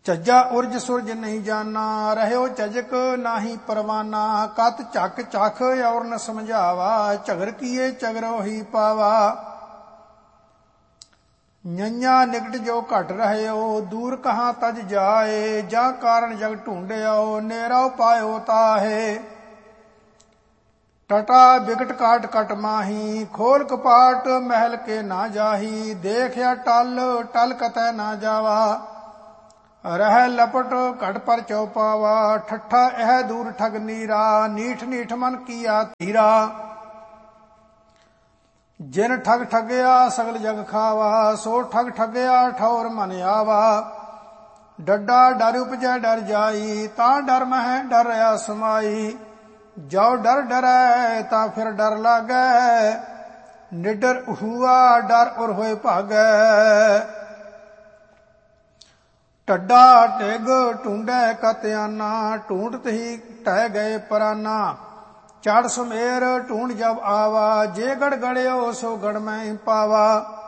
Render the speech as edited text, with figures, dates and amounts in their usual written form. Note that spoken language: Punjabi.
ਝੱਜਾ ਉਰਜ ਸੁਰਜ ਨਹੀਂ ਜਾਨਾ, ਰਹਿਓ ਝਜਕ ਨਾਹੀ ਪਰਵਾਨਾ। ਕਤ ਝਕ ਚਖ ਔਰ ਨ ਸਮਝਾਵਾ, ਝਗਰ ਕੀਏ ਝਗਰੋ ਹੀ ਪਾਵਾ। ਨैया ਨਿਕਟ ਜੋ ਘਟ ਰਹਿਓ, ਦੂਰ ਕਹਾਂ ਤਜ ਜਾਏ। ਜਾ ਕਾਰਨ ਜਗ ਢੂੰਡਿਓ, ਨੇਰਾ ਪਾਇਓ ਤਾਹੇ। ਟਟਾ ਬਿਕਟ ਕਾਟ ਕਟ ਮਾਹੀ, ਖੋਲ ਕਪਾਟ ਮਹਿਲ ਕੇ ਨਾ ਜਾਹੀ। ਦੇਖਿਆ ਟਲ ਟਲ ਕਤੈ ਨਾ ਜਾਵਾ, ਰਹਿ ਲਪਟ ਘਟ ਪਰ ਚਉਪਾਵਾ। ਠੱਠਾ ਇਹ ਦੂਰ ਠਗ ਨੀਰਾ, ਨੀਠ ਨੀਠ ਮਨ ਕੀਆ ਧੀਰਾ। ਜਿਨ ਠਗ ਠਗਿਆ ਸਗਲ ਜਗ ਖਾਵਾ, ਸੋ ਠਗ ਠਗਿਆ ਠੌਰ ਮਨ ਆਵਾ। ਡੱਡਾ ਡਰ ਉਪਜੈ ਡਰ ਜਾਈ, ਤਾਂ ਡਰ ਮਹਿ ਡਰ ਰਿਆ ਸਮਾਈ। ਜੋ ਡਰ ਡਰੈ ਤਾਂ ਫਿਰ ਡਰ ਲਾਗੈ, ਨਿਡਰ ਹੁਆ ਡਰ ਉਰ ਹੋਏ ਭਾਗੈ। ਟੱਡਾ ਟਿਗ ਢੂੰਡੈ ਕਤ ਆਨਾ, ਢੂੰਡਤ ਹੀ ਟਹਿ ਗਏ ਪਰਾਨਾ। ਚੜ ਸੁਮੇਰ ਢੂੰਡ ਜਬ ਆਵਾ, ਜੇ ਗੜ ਗੜਿਓ ਸੋ ਗੜ ਮੈਂ ਪਾਵਾ।